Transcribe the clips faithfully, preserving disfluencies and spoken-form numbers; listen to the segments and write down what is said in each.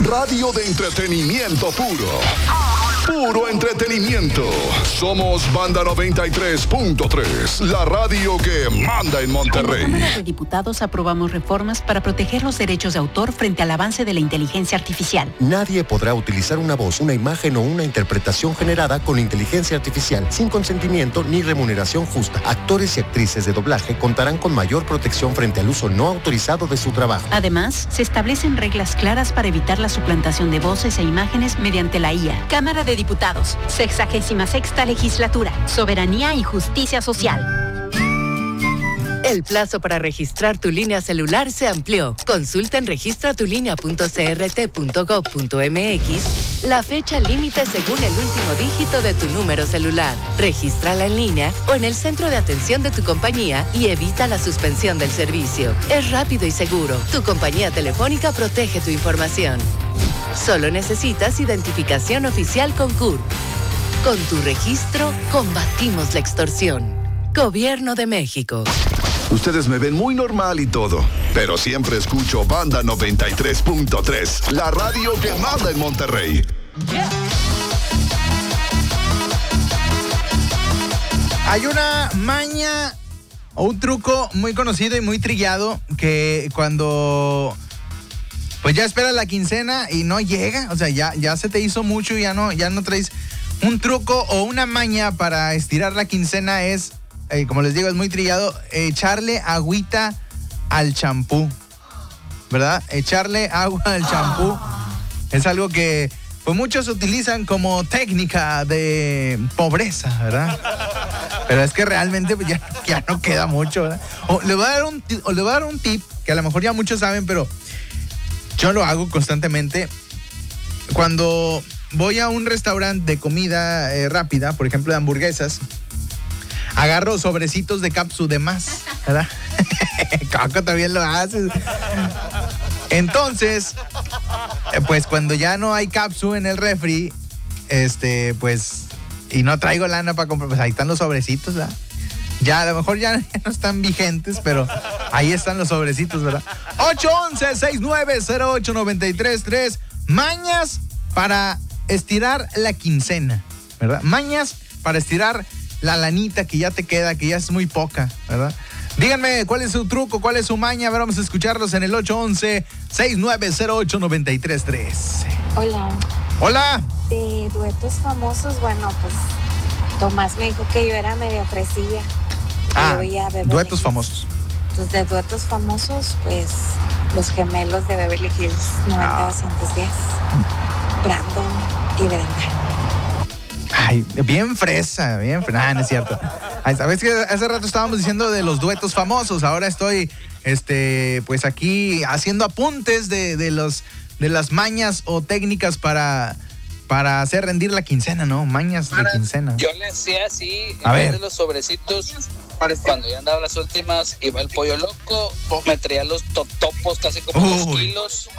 Radio de entretenimiento puro. Puro entretenimiento. Somos Banda noventa y tres punto tres, la radio que manda en Monterrey. En la Cámara de Diputados aprobamos reformas para proteger los derechos de autor frente al avance de la inteligencia artificial. Nadie podrá utilizar una voz, una imagen o una interpretación generada con inteligencia artificial sin consentimiento ni remuneración justa. Actores y actrices de doblaje contarán con mayor protección frente al uso no autorizado de su trabajo. Además, se establecen reglas claras para evitar la suplantación de voces e imágenes mediante la I A. Cámara de Diputados, sexagésima sexta legislatura, soberanía y justicia social. El plazo para registrar tu línea celular se amplió. Consulta en registra tu línea punto c r t punto gov punto m x la fecha límite según el último dígito de tu número celular. Regístrala en línea o en el centro de atención de tu compañía y evita la suspensión del servicio. Es rápido y seguro. Tu compañía telefónica protege tu información. Solo necesitas identificación oficial con C U R. Con tu registro, combatimos la extorsión. Gobierno de México. Ustedes me ven muy normal y todo, pero siempre escucho Banda noventa y tres punto tres, la radio que manda en Monterrey. Hay una maña o un truco muy conocido y muy trillado que cuando pues ya esperas la quincena y no llega, o sea, ya, ya se te hizo mucho y ya no, ya no traes un truco o una maña para estirar la quincena es, eh, como les digo, es muy trillado, echarle agüita al champú, ¿verdad? Echarle agua al champú es algo que pues muchos utilizan como técnica de pobreza, ¿verdad? Pero es que realmente pues, ya, ya no queda mucho, ¿verdad? O le voy a dar un, o le voy a dar un tip que a lo mejor ya muchos saben, pero yo lo hago constantemente. Cuando voy a un restaurante de comida eh, rápida, por ejemplo de hamburguesas, agarro sobrecitos de cápsula de más, ¿verdad? Caco también lo haces. Entonces, eh, pues cuando ya no hay cápsula en el refri, este, pues, y no traigo lana para comprar, pues ahí están los sobrecitos, ¿verdad? Ya, a lo mejor ya no están vigentes, pero ahí están los sobrecitos, ¿verdad? ocho once, sesenta y nueve, cero ocho, noventa y tres, tres. Mañas para estirar la quincena, ¿verdad? Mañas para estirar la lanita que ya te queda, que ya es muy poca, ¿verdad? Díganme, ¿cuál es su truco? ¿Cuál es su maña? A ver, vamos a escucharlos en el ocho once, sesenta y nueve, cero ocho, noventa y tres, tres. Hola. Hola. De duetos famosos, bueno, pues Tomás me dijo que yo era medio fresilla. Ah, duetos famosos. Entonces, de duetos famosos, pues, los gemelos de Beverly Hills noventa doscientos diez. Brandon y Brenda. Ay, bien fresa, bien fresa. Ah, no es cierto. Ay, ¿sabes que hace rato estábamos diciendo de los duetos famosos? Ahora estoy, este, pues aquí haciendo apuntes de, de los, de las mañas o técnicas para... para hacer rendir la quincena, ¿no? Mañas de quincena. Yo le hacía así, a ver, de los sobrecitos, cuando ya andaba las últimas, iba el pollo loco, me traía los totopos casi como Uy. dos kilos,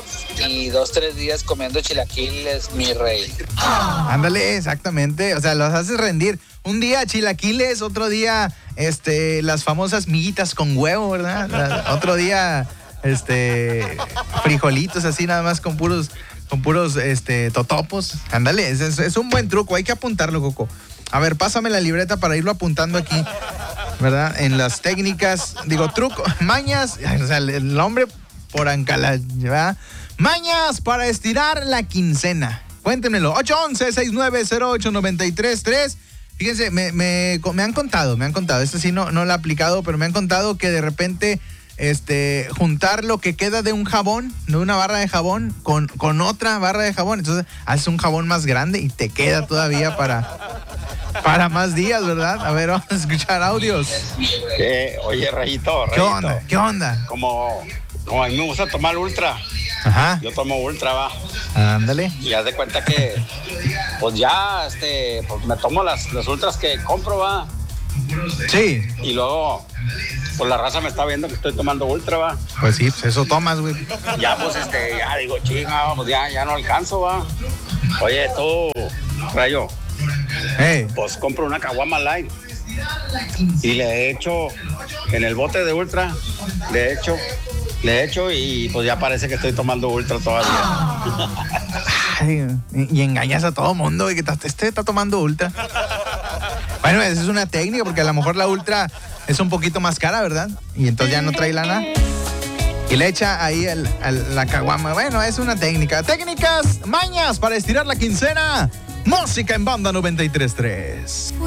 y dos, tres días comiendo chilaquiles, mi rey. Ándale, exactamente, o sea, los haces rendir. Un día chilaquiles, otro día, este, las famosas miguitas con huevo, ¿verdad? La, otro día, este, frijolitos así nada más con puros... con puros este, totopos. Ándale, es, es, es un buen truco, hay que apuntarlo, Coco. A ver, pásame la libreta para irlo apuntando aquí, ¿verdad? En las técnicas, digo, truco, mañas, o sea, el nombre por ancala, ¿verdad? Mañas para estirar la quincena. Cuéntenmelo, ocho once, sesenta y nueve, cero ocho, noventa y tres, tres. Fíjense, me, me, me han contado, me han contado, este sí no, no lo he aplicado, pero me han contado que de repente... Este, juntar lo que queda de un jabón, de una barra de jabón, con, con otra barra de jabón. Entonces, haces un jabón más grande y te queda todavía para, para más días, ¿verdad? A ver, vamos a escuchar audios. Eh, oye, Rayito, Rayito. ¿Qué onda? ¿Qué onda? Como, como a mí me gusta tomar Ultra. Ajá. Yo tomo Ultra, va. Ándale. Y haz de cuenta que, pues ya, este, pues me tomo las, las Ultras que compro, va. Sí. Y luego, pues la raza me está viendo que estoy tomando Ultra, va. Pues sí, pues eso tomas, güey. Ya, pues, este, ya digo, chinga, pues ya, ya no alcanzo, va. Oye, tú, Rayo, hey. Pues compro una caguama light y le echo en el bote de Ultra, le echo Le echo y pues ya parece que estoy tomando ultra todavía. Ay, y, y engañas a todo mundo, güey, que está- este está tomando ultra. Bueno, esa es una técnica, porque a lo mejor la ultra es un poquito más cara, ¿verdad? Y entonces ya no trae lana. Y le echa ahí el, el- la caguama. Bueno, es una técnica. Técnicas, mañas para estirar la quincena. Música en Banda noventa y tres punto tres.